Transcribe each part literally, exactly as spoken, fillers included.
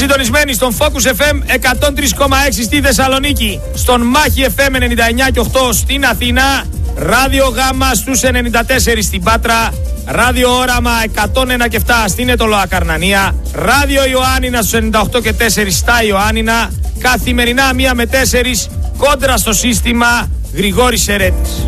συντονισμένοι στον Focus εφ εμ εκατόν τρία κόμμα έξι στη Θεσσαλονίκη, στον Μάχη εφ εμ ενενήντα εννιά κόμμα οκτώ στην Αθήνα, Ράδιο Γάμα στους ενενήντα τέσσερα στην Πάτρα, Ράδιο Όραμα εκατόν ένα κόμμα επτά στην Ετωλοά Καρνανία, Ράδιο Ιωάννινα στους ενενήντα οκτώ κόμμα τέσσερα στα Ιωάννινα, καθημερινά μία με τέσσερα κόντρα στο σύστημα. Γρηγόρης Σερέτης.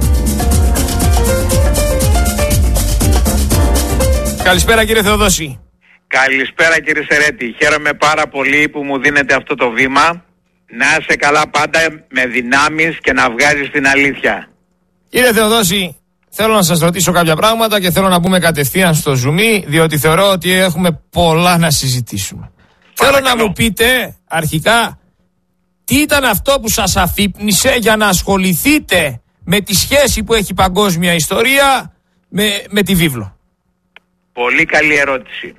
Καλησπέρα κύριε Θεοδόση. Καλησπέρα κύριε Σερέτη. Χαίρομαι πάρα πολύ που μου δίνετε αυτό το βήμα. Να είσαι καλά πάντα, με δυνάμεις και να βγάζεις την αλήθεια. Κύριε Θεοδόση, θέλω να σας ρωτήσω κάποια πράγματα και θέλω να μπούμε κατευθείαν στο ζουμί, διότι θεωρώ ότι έχουμε πολλά να συζητήσουμε. Παρακαλώ. Θέλω να μου πείτε αρχικά τι ήταν αυτό που σας αφύπνισε για να ασχοληθείτε με τη σχέση που έχει η παγκόσμια ιστορία με, με τη βίβλο. Πολύ καλή ερώτηση.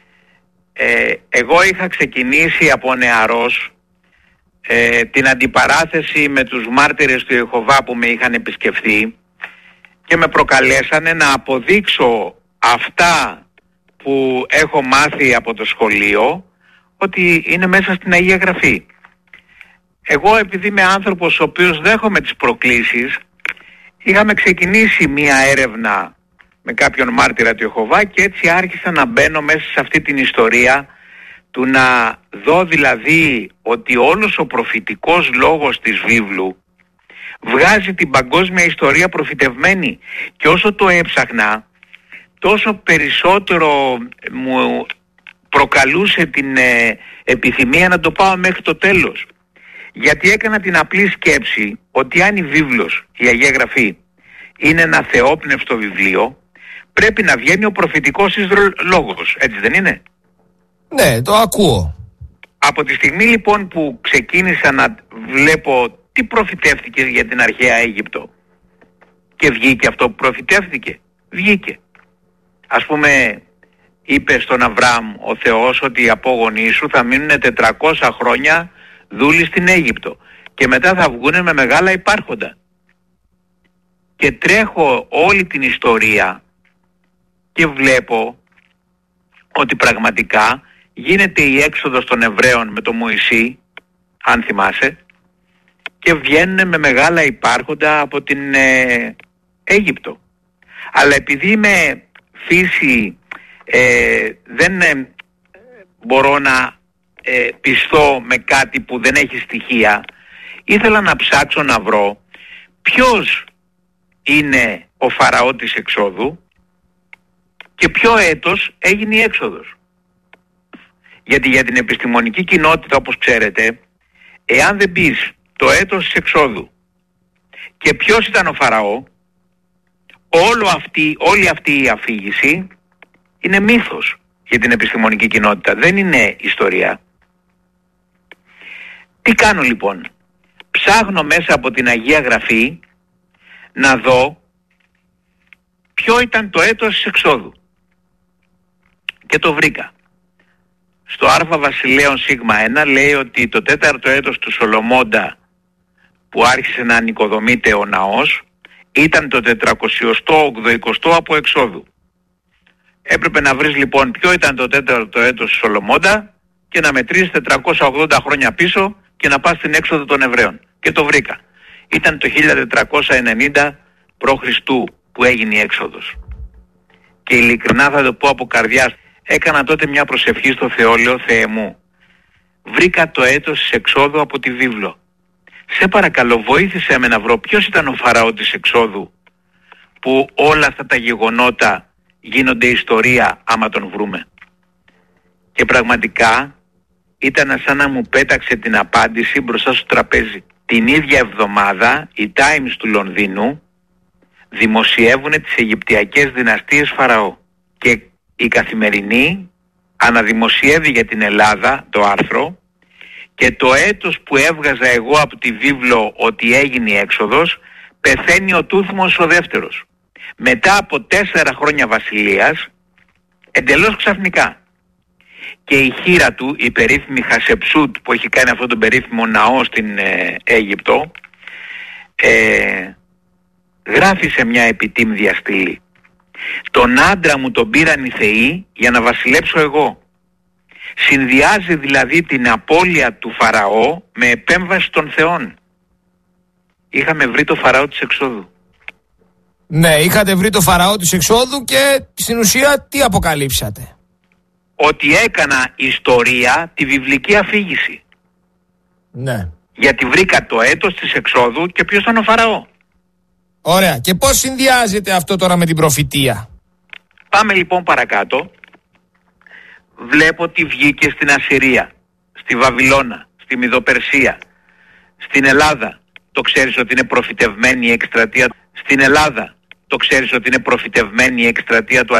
Ε, εγώ είχα ξεκινήσει από νεαρός ε, την αντιπαράθεση με τους μάρτυρες του Ιεχωβά που με είχαν επισκεφθεί και με προκαλέσανε να αποδείξω αυτά που έχω μάθει από το σχολείο ότι είναι μέσα στην Αγία Γραφή. Εγώ, επειδή είμαι άνθρωπος ο οποίος δέχομαι τις προκλήσεις, είχαμε ξεκινήσει μία έρευνα με κάποιον μάρτυρα του Ιεχωβά και έτσι άρχισα να μπαίνω μέσα σε αυτή την ιστορία του να δω δηλαδή ότι όλος ο προφητικός λόγος της βίβλου βγάζει την παγκόσμια ιστορία προφητευμένη, και όσο το έψαχνα τόσο περισσότερο μου προκαλούσε την ε, επιθυμία να το πάω μέχρι το τέλος, γιατί έκανα την απλή σκέψη ότι αν η βίβλος, η Αγία Γραφή, είναι ένα θεόπνευστο βιβλίο, πρέπει να βγαίνει ο προφητικός της λόγος, έτσι δεν είναι? Ναι, το ακούω. Από τη στιγμή λοιπόν που ξεκίνησα να βλέπω τι προφητεύτηκε για την αρχαία Αίγυπτο και βγήκε αυτό που προφητεύτηκε, βγήκε. Ας πούμε, είπε στον Αβραάμ ο Θεός ότι οι απόγονοί σου θα μείνουν τετρακόσια χρόνια δούλοι στην Αίγυπτο και μετά θα βγούνε με μεγάλα υπάρχοντα. Και τρέχω όλη την ιστορία και βλέπω ότι πραγματικά γίνεται η έξοδος των Εβραίων με τον Μωυσή, αν θυμάσαι, και βγαίνουν με μεγάλα υπάρχοντα από την ε, Αίγυπτο. Αλλά επειδή είμαι φύση, ε, δεν ε, μπορώ να ε, πιστώ με κάτι που δεν έχει στοιχεία, ήθελα να ψάξω να βρω ποιος είναι ο Φαραώ της εξόδου και ποιο έτος έγινε η έξοδος. Γιατί για την επιστημονική κοινότητα, όπως ξέρετε, εάν δεν πεις το έτος της εξόδου και ποιος ήταν ο Φαραώ, όλο αυτή, όλη αυτή η αφήγηση είναι μύθος για την επιστημονική κοινότητα, δεν είναι ιστορία. Τι κάνω λοιπόν? Ψάχνω μέσα από την Αγία Γραφή να δω ποιο ήταν το έτος της εξόδου και το βρήκα. Στο Α Βασιλέων Σίγμα ένα λέει ότι το τέταρτο έτος του Σολομώντα, που άρχισε να ανοικοδομείται ο ναός, ήταν το τετρακόσια ογδοηκοστό από εξόδου. Έπρεπε να βρεις λοιπόν ποιο ήταν το τέταρτο έτος του Σολομώντα και να μετρήσεις τετρακόσια ογδόντα χρόνια πίσω και να πας στην έξοδο των Εβραίων. Και το βρήκα. Ήταν το χίλια τετρακόσια ενενήντα προ Χριστού που έγινε η έξοδος. Και ειλικρινά θα το πω από καρδιάς, έκανα τότε μια προσευχή στο Θεό, λέω Θεέ μου, βρήκα το έτος της εξόδου από τη βίβλο. Σε παρακαλώ βοήθησέ με να βρω ποιος ήταν ο Φαραώ της εξόδου, που όλα αυτά τα γεγονότα γίνονται ιστορία άμα τον βρούμε. Και πραγματικά ήταν σαν να μου πέταξε την απάντηση μπροστά στο τραπέζι. Την ίδια εβδομάδα οι Times του Λονδίνου δημοσιεύουν τις Αιγυπτιακές δυναστείες Φαραώ και η Καθημερινή αναδημοσιεύει για την Ελλάδα το άρθρο, και το έτος που έβγαζα εγώ από τη βίβλο ότι έγινε η έξοδος, πεθαίνει ο Τούθμος ο δεύτερος. Μετά από τέσσερα χρόνια βασιλείας, εντελώς ξαφνικά. Και η χείρα του, η περίφημη Χασεψούτ που έχει κάνει αυτόν τον περίφημο ναό στην ε, Αίγυπτο, ε, γράφει σε μια επιτύμδια στήλη: τον άντρα μου τον πήραν οι θεοί για να βασιλέψω εγώ. Συνδυάζει δηλαδή την απώλεια του Φαραώ με επέμβαση των θεών. Είχαμε βρει το Φαραώ της εξόδου. Ναι, είχατε βρει το Φαραώ της εξόδου και στην ουσία τι αποκαλύψατε? Ότι έκανα ιστορία τη βιβλική αφήγηση. Ναι. Γιατί βρήκα το έτος της εξόδου και ποιος ήταν ο Φαραώ. Ωραία. Και πώς συνδυάζεται αυτό τώρα με την προφητεία? Πάμε λοιπόν παρακάτω. Βλέπω ότι βγήκε στην Ασσυρία, στη Βαβυλώνα, στη Μηδοπερσία, στην Ελλάδα. Το ξέρεις ότι είναι προφητευμένη η εκστρατεία. Στην Ελλάδα το ξέρεις ότι είναι προφητευμένη η εκστρατεία του